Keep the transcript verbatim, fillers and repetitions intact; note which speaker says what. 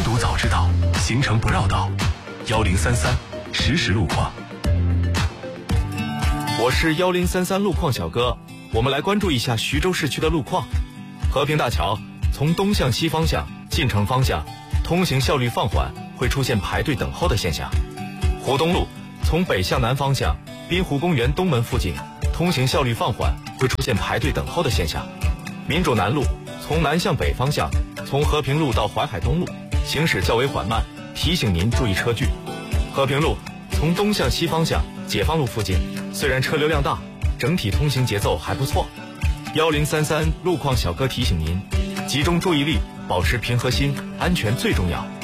Speaker 1: 读早知道，行程不绕道。幺零三三实时路况。
Speaker 2: 我是幺零三三路况小哥，我们来关注一下徐州市区的路况。和平大桥从东向西方向进城方向，通行效率放缓，会出现排队等候的现象。湖东路从北向南方向，滨湖公园东门附近，通行效率放缓，会出现排队等候的现象。民主南路从南向北方向，从和平路到淮海东路，行驶较为缓慢，提醒您注意车距。和平路从东向西方向，解放路附近，虽然车流量大，整体通行节奏还不错。幺零三三路况小哥提醒您，集中注意力，保持平和心，安全最重要。